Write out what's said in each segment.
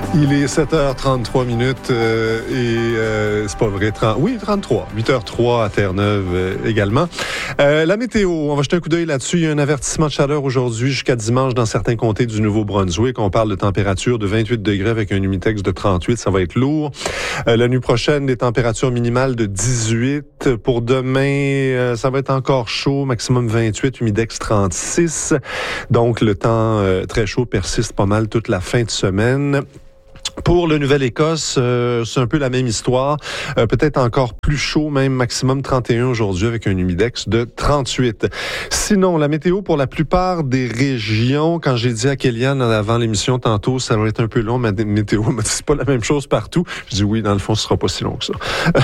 Il est 7h33 et c'est pas vrai, 33, 8h03 à Terre-Neuve également. La météo, on va jeter un coup d'œil là-dessus. Il y a un avertissement de chaleur aujourd'hui jusqu'à dimanche dans certains comtés du Nouveau-Brunswick. On parle de température de 28 degrés avec un humidex de 38, ça va être lourd. La nuit prochaine, des températures minimales de 18. Pour demain, ça va être encore chaud, maximum 28, humidex 36. Donc le temps très chaud persiste pas mal toute la fin de semaine. Pour le Nouvelle-Écosse, c'est un peu la même histoire. Peut-être encore plus chaud, même maximum 31 aujourd'hui avec un humidex de 38. Sinon, la météo pour la plupart des régions, quand j'ai dit à Kéliane avant l'émission tantôt, ça va être un peu long, ma météo m'a dit c'est pas la même chose partout. Je dis oui, dans le fond, ce sera pas si long que ça.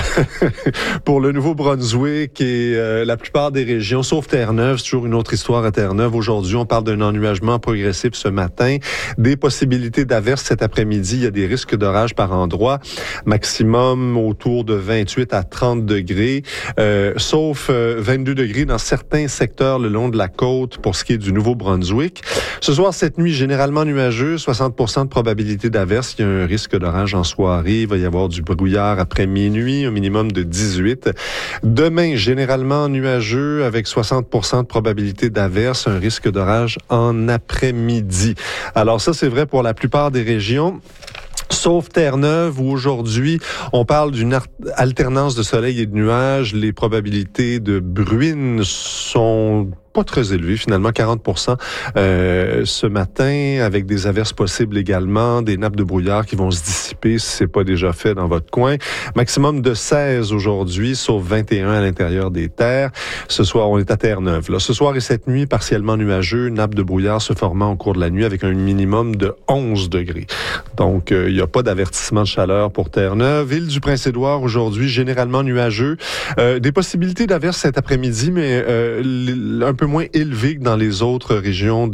Pour le Nouveau-Brunswick et la plupart des régions, sauf Terre-Neuve, c'est toujours une autre histoire à Terre-Neuve. Aujourd'hui, on parle d'un ennuagement progressif ce matin, des possibilités d'averses cet après-midi. Il y a des risques d'orage par endroit, maximum autour de 28 à 30 degrés, sauf 22 degrés dans certains secteurs le long de la côte pour ce qui est du Nouveau-Brunswick. Ce soir, cette nuit, généralement nuageux, 60% de probabilité d'averse. Il y a un risque d'orage en soirée. Il va y avoir du brouillard après minuit, un minimum de 18. Demain, généralement nuageux avec 60% de probabilité d'averse, un risque d'orage en après-midi. Alors ça, c'est vrai pour la plupart des régions. Sauf Terre-Neuve, où aujourd'hui, on parle d'une alternance de soleil et de nuages. Les probabilités de bruine sont pas très élevées, finalement, 40% ce matin, avec des averses possibles également, des nappes de brouillard qui vont se dissiper si c'est pas déjà fait dans votre coin. Maximum de 16 aujourd'hui, sauf 21 à l'intérieur des terres. Ce soir, on est à Terre-Neuve. Là, ce soir et cette nuit, partiellement nuageux, nappes de brouillard se formant au cours de la nuit avec un minimum de 11 degrés. Donc, il n'y a pas d'avertissement de chaleur pour Terre-Neuve. Île-du-Prince-Édouard, aujourd'hui, généralement nuageux. Des possibilités d'averses cet après-midi, mais un peu moins élevées que dans les autres régions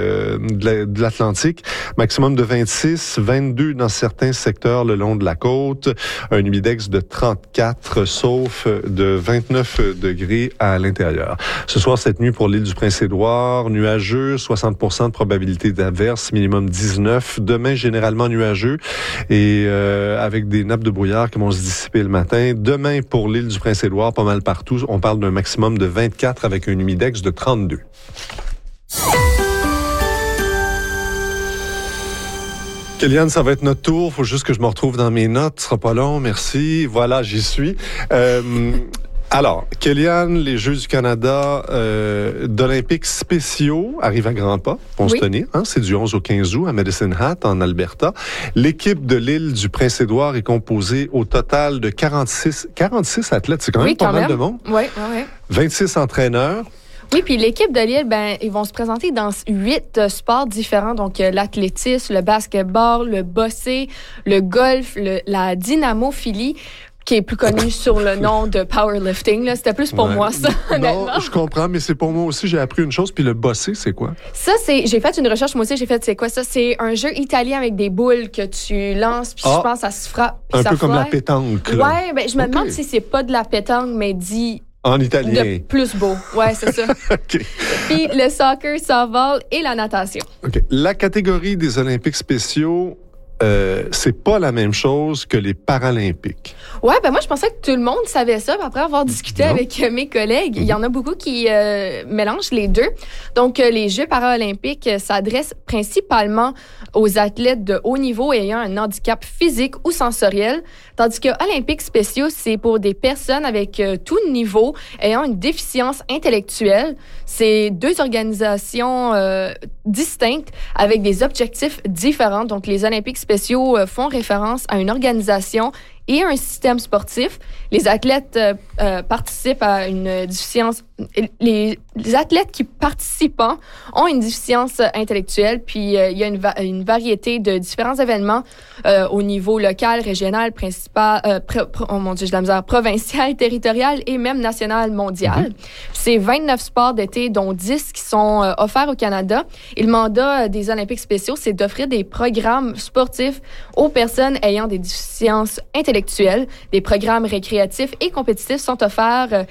de l'Atlantique. Maximum de 26, 22 dans certains secteurs le long de la côte. Un humidex de 34, sauf de 29 degrés à l'intérieur. Ce soir, cette nuit, pour l'île du Prince-Édouard, nuageux, 60% de probabilité d'averse, minimum 19. Demain, généralement nuageux et avec des nappes de brouillard qui vont se dissiper le matin. Demain, pour l'île du Prince-Édouard, pas mal partout, on parle d'un maximum de 24 avec un humidex de 32. Kéliane, ça va être notre tour. Faut juste que je me retrouve dans mes notes. Ce sera pas long, merci. Voilà, j'y suis. Alors, Kéliane, les Jeux du Canada d'Olympiques spéciaux arrivent à grands pas, vont se tenir. Hein? C'est du 11 au 15 août à Medicine Hat, en Alberta. L'équipe de l'île du Prince-Édouard est composée au total de 46 athlètes. C'est quand même pas mal de monde. Oui. 26 entraîneurs. Oui, puis l'équipe de l'île, ils vont se présenter dans 8 sports différents. Donc, l'athlétisme, le basketball, le bocce, le golf, la dynamophilie, qui est plus connu sur le nom de powerlifting. Là. C'était plus pour moi, ça, honnêtement. Non, je comprends, mais c'est pour moi aussi. J'ai appris une chose. Puis le bosser, c'est quoi? Ça, j'ai fait une recherche, moi aussi. C'est quoi ça? C'est un jeu italien avec des boules que tu lances, puis je pense que ça se frappe. Un peu comme la pétanque. Oui, je me demande si c'est pas de la pétanque, mais dit... En italien. De plus beau. Ouais, c'est ça. OK. Puis le soccer, softball et la natation. OK. La catégorie des Olympiques spéciaux, c'est pas la même chose que les Paralympiques. Ouais, moi je pensais que tout le monde savait ça. Après avoir discuté avec mes collègues, il y en a beaucoup qui mélangent les deux. Donc les Jeux paralympiques s'adressent principalement aux athlètes de haut niveau ayant un handicap physique ou sensoriel, tandis que Olympiques spéciaux, c'est pour des personnes avec tout niveau ayant une déficience intellectuelle. C'est deux organisations distinctes avec des objectifs différents. Donc les Olympiques spéciaux font référence à une organisation et un système sportif. Les athlètes participent à une déficience... Les athlètes qui participent ont une déficience intellectuelle, puis il y a une variété de différents événements au niveau local, régional, principal, provincial, territorial et même national, mondial. C'est 29 sports d'été, dont 10 qui sont offerts au Canada. Et le mandat des Olympiques spéciaux, c'est d'offrir des programmes sportifs aux personnes ayant des déficiences intellectuelles. Des programmes récréatifs et compétitifs sont offerts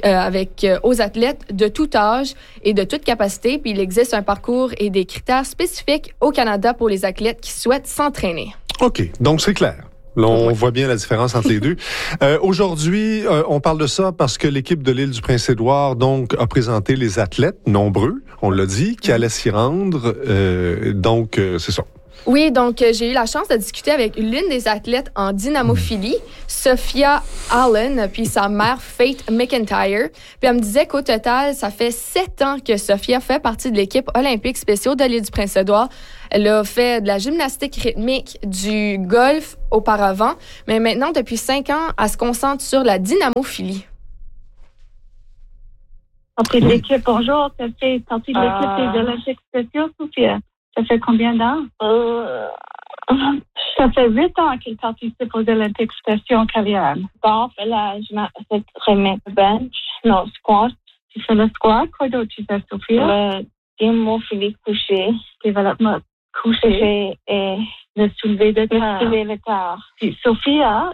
aux athlètes de tout âge et de toute capacité. Puis il existe un parcours et des critères spécifiques au Canada pour les athlètes qui souhaitent s'entraîner. OK, donc c'est clair. Là, on voit bien la différence entre les deux. Aujourd'hui, on parle de ça parce que l'équipe de l'île du Prince-Édouard donc a présenté les athlètes nombreux, on l'a dit, qui allaient s'y rendre. Donc, c'est ça. Oui, donc j'ai eu la chance de discuter avec l'une des athlètes en dynamophilie, Sophia Allen, puis sa mère Faith McIntyre. Puis elle me disait qu'au total, ça fait 7 ans que Sophia fait partie de l'équipe olympique spéciale de l'île du Prince-Édouard. Elle a fait de la gymnastique rythmique, du golf auparavant, mais maintenant, depuis 5 ans, elle se concentre sur la dynamophilie. Après l'équipe, bonjour, ça fait partie de l'équipe des Olympiques spéciaux, Sophia. Ça fait combien d'ans? Ça fait 8 ans qu'il participe aux Olympiques spéciaux en Caliane. Bon, fait la gymnastique rythmique, bench, non, squat. Tu fais le squat? Quoi d'autre tu fais, Sophia? Le dynamophilie couché. Développement couché. Et le soulevé de terre. le soulevé de terre. Puis, Sophia,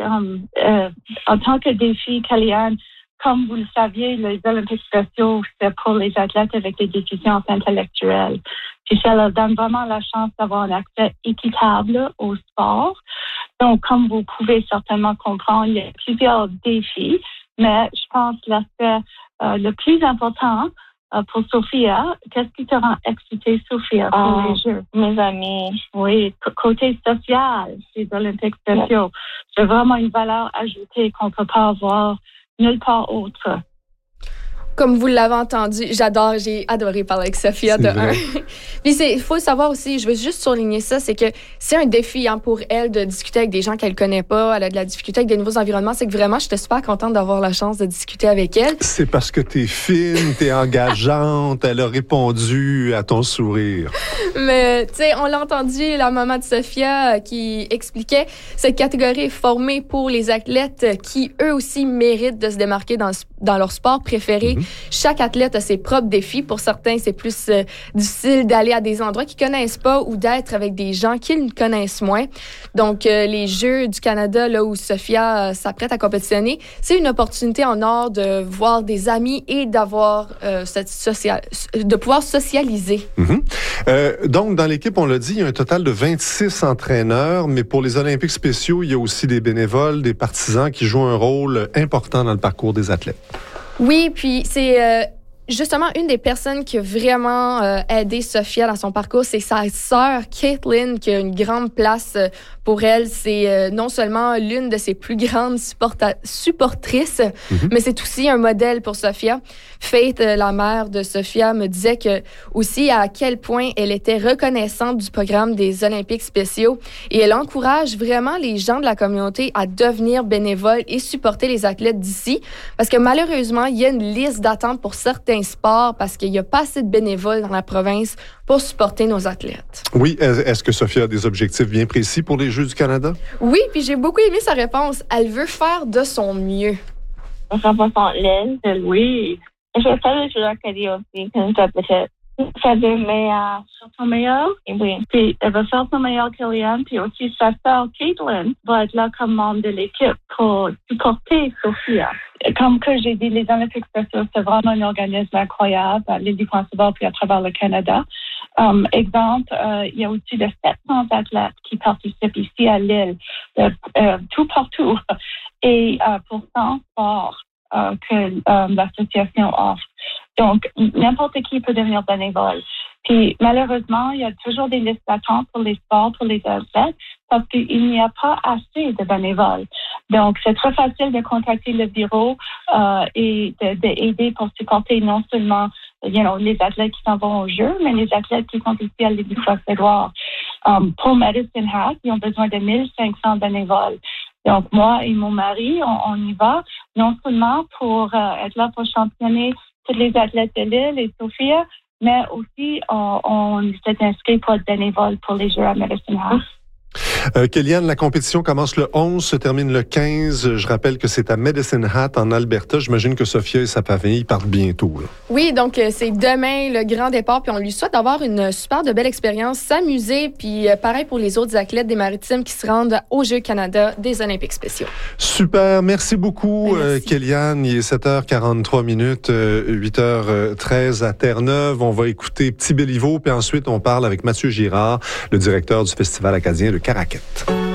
en tant que défi Caliane, comme vous le saviez, les Olympiques spéciaux, c'est pour les athlètes avec des déficiences intellectuelles. Puis ça leur donne vraiment la chance d'avoir un accès équitable au sport. Donc, comme vous pouvez certainement comprendre, il y a plusieurs défis, mais je pense que l'aspect le plus important pour Sophia, qu'est-ce qui te rend excitée, Sophia, pour les Jeux? Mes amis. Oui, côté social des Olympiques spéciaux, c'est vraiment une valeur ajoutée qu'on ne peut pas avoir nulle part autre. Comme vous l'avez entendu, j'ai adoré parler avec Sophia de un. Puis il faut savoir aussi, je veux juste souligner ça, c'est que c'est un défi pour elle de discuter avec des gens qu'elle connaît pas, elle a de la difficulté avec des nouveaux environnements, c'est que vraiment, j'étais super contente d'avoir la chance de discuter avec elle. C'est parce que t'es fine, t'es engageante, elle a répondu à ton sourire. Mais, tu sais, on l'a entendu, la maman de Sophia qui expliquait, cette catégorie est formée pour les athlètes qui, eux aussi, méritent de se démarquer dans leur sport préféré. Chaque athlète a ses propres défis. Pour certains, c'est plus difficile d'aller à des endroits qu'ils connaissent pas ou d'être avec des gens qu'ils connaissent moins. Donc, les Jeux du Canada, là où Sophia s'apprête à compétitionner, c'est une opportunité en or de voir des amis et d'avoir de pouvoir socialiser. Donc, dans l'équipe, on l'a dit, il y a un total de 26 entraîneurs, mais pour les Olympiques spéciaux, il y a aussi des bénévoles, des partisans qui jouent un rôle important dans le parcours des athlètes. Oui, puis c'est justement une des personnes qui a vraiment aidé Sophia dans son parcours, c'est sa sœur Caitlin qui a une grande place pour elle. C'est non seulement l'une de ses plus grandes supportrices, mais c'est aussi un modèle pour Sophia. Faith, la mère de Sophia, me disait que aussi à quel point elle était reconnaissante du programme des Olympiques spéciaux et elle encourage vraiment les gens de la communauté à devenir bénévoles et supporter les athlètes d'ici parce que malheureusement, il y a une liste d'attente pour certains sports parce qu'il n'y a pas assez de bénévoles dans la province pour supporter nos athlètes. Oui, est-ce que Sophia a des objectifs bien précis pour les Jeux du Canada? Oui, puis j'ai beaucoup aimé sa réponse. Elle veut faire de son mieux. On représente l'île. Oui. Je vais faire le jeu d'Acadie aussi, comme ça peut-être. Ça veut meilleur. Faire son meilleur? Oui. Puis elle va faire son meilleur, Kellyanne, puis aussi sa sœur Caitlin va être là comme membre de l'équipe pour supporter Sophia. Comme que j'ai dit, les Olympiques spéciaux, c'est vraiment un organisme incroyable à l'île du Prince-Édouard puis à travers le Canada. Exemple, il y a aussi de 700 athlètes qui participent ici à l'île, tout partout. Et pour 100 sports que l'association offre. Donc, n'importe qui peut devenir bénévole. Puis, malheureusement, il y a toujours des listes d'attente pour les sports, pour les athlètes, parce qu'il n'y a pas assez de bénévoles. Donc, c'est très facile de contacter le bureau et d'aider pour supporter non seulement les athlètes qui s'en vont au jeu, mais les athlètes qui sont ici à l'île du Prince-Édouard. Pour Medicine Hat, ils ont besoin de 1500 bénévoles. Donc, moi et mon mari, on y va, non seulement pour être là pour championner tous les athlètes de l'île et Sophia, mais aussi on s'est inscrit pour être bénévole pour les Jeux à Medicine Hat. Kellyanne, la compétition commence le 11, se termine le 15. Je rappelle que c'est à Medicine Hat, en Alberta. J'imagine que Sophia et sa famille partent bientôt. Là. Oui, donc c'est demain le grand départ. Puis on lui souhaite d'avoir une super de belle expérience, s'amuser. Puis pareil pour les autres athlètes des Maritimes qui se rendent aux Jeux Canada des Olympiques spéciaux. Super. Merci beaucoup, Kellyanne. Il est 7h43, 8h13 à Terre-Neuve. On va écouter Petit Béliveau. Puis ensuite, on parle avec Mathieu Girard, le directeur du Festival acadien de Caracal. raquette.